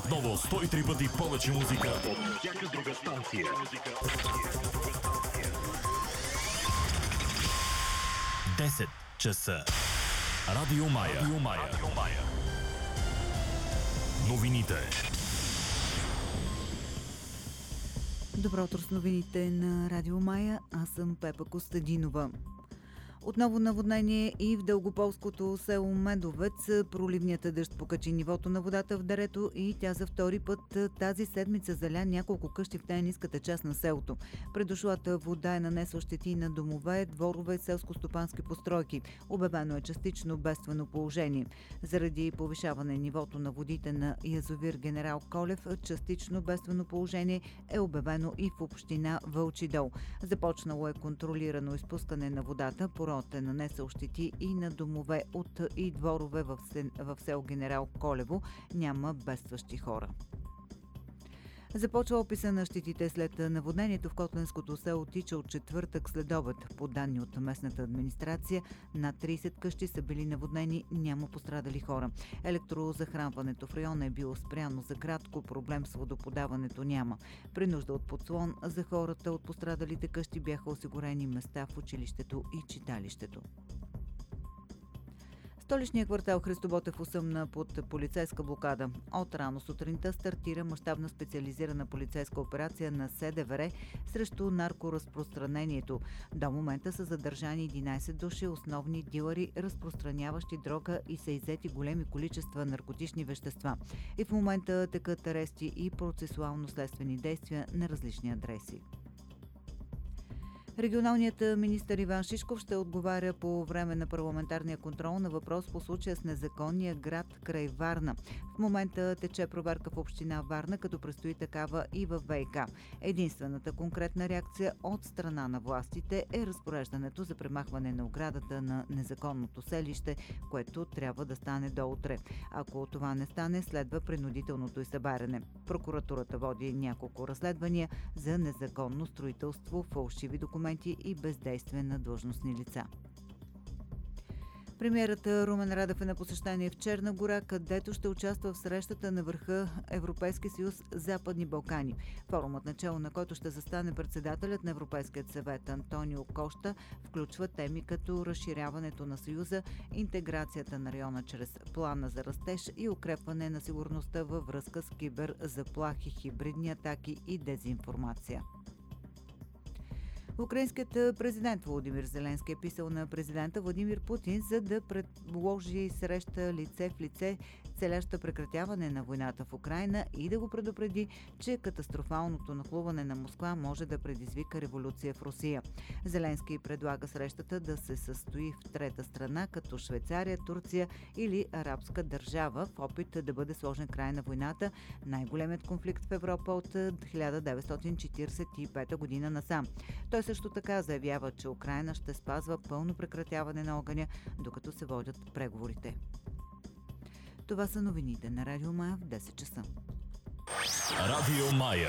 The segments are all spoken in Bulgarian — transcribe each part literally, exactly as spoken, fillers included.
отново сто и три пъти повече музика от всяка друга станция. десет часа. Радио Мая. Радио Мая. Новините. Добро утро с новините на Радио Мая. Аз съм Пепа Костадинова. Отново наводнение и в Дългополското село Медовец. Проливният дъжд покачи нивото на водата в дерето и тя за втори път тази седмица заля няколко къщи в най-ниската част на селото. Предошлата вода е нанесла щети на домове, дворове, селско-стопански постройки. Обявено е частично бедствено положение. Заради повишаване нивото на водите на язовир Генерал Колев, частично бедствено положение е обявено и в община Вълчи дол. Започнало е контролирано изпускане на водата. Пород е нанесъл щети и на домове от и дворове в, сен, в село Генерал Колево. Няма бедстващи хора. Започва описа на щетите след наводнението в Котленското село Тича от четвъртък след обед. По данни от местната администрация, над трийсет къщи са били наводнени, няма пострадали хора. Електрозахранването в района е било спряно за кратко, проблем с водоподаването няма. При нужда от подслон за хората от пострадалите къщи бяха осигурени места в училището и читалището. Столичният квартал Христо Ботев осъмна под полицейска блокада. От рано сутринта стартира мащабна специализирана полицейска операция на СДВР срещу наркоразпространението. До момента са задържани единайсет души, основни дилъри, разпространяващи дрога и са иззети големи количества наркотични вещества. И в момента текат арести и процесуално-следствени действия на различни адреси. Регионалният министър Иван Шишков ще отговаря по време на парламентарния контрол на въпрос по случая с незаконния град край Варна. В момента тече проверка в община Варна, като предстои такава и в ВиК. Единствената конкретна реакция от страна на властите е разпореждането за премахване на оградата на незаконното селище, което трябва да стане до утре. Ако това не стане, следва принудителното й събаряне. Прокуратурата води няколко разследвания за незаконно строителство, фалшиви документи и бездействие на длъжностни лица. Премиерът Румен Радев е на посещение в Черна гора, където ще участва в срещата на върха Европейски съюз Западни Балкани. Форумът, начало на който ще застане председателят на Европейският съвет Антонио Кошта, включва теми като разширяването на съюза, интеграцията на района чрез плана за растеж и укрепване на сигурността във връзка с киберзаплахи, хибридни атаки и дезинформация. Украинският президент Володимир Зеленски е писал на президента Владимир Путин, за да предложи среща лице в лице, целяща прекратяване на войната в Украйна и да го предупреди, че катастрофалното нахлуване на Москва може да предизвика революция в Русия. Зеленски предлага срещата да се състои в трета страна, като Швейцария, Турция или арабска държава, в опит да бъде сложен край на войната, най-големият конфликт в Европа от хиляда деветстотин четиридесет и пета година насам. Той също така заявява, че Украйна ще спазва пълно прекратяване на огъня, докато се водят преговорите. Това са новините на Радио Мая в десет часа. Радио Мая.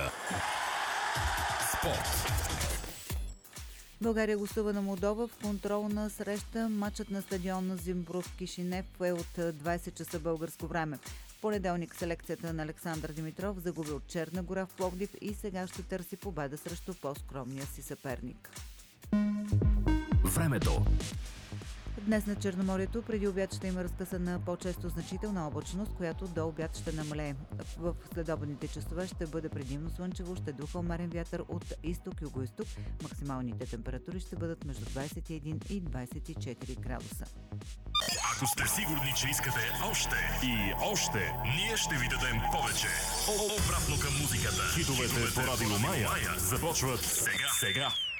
Спорт. България гостува на Молдова в контролна среща. Матчът на стадион Зимбров Кишинев е от двайсет часа българско време. В понеделник селекцията на Александър Димитров загуби от Черна гора в Пловдив и сега ще търси победа срещу по-скромния си съперник. Времето. Днес на Черноморието преди обяд ще има разкъсана по-често значителна облачност, която до обяд ще намалее. В следобедните часове ще бъде предимно слънчево, ще духа умерен вятър от изток-югоизток. Максималните температури ще бъдат между двайсет и един и двайсет и четири градуса. Ако сте сигурни, че искате още и още, ние ще ви дадем повече. Обратно към музиката. Хитовете по Радио Мая започват сега. сега.